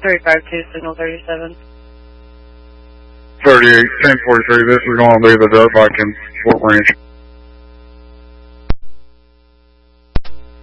352, signal 37. 38, 1043, this is going to be the dirt bike in Fort Ranch.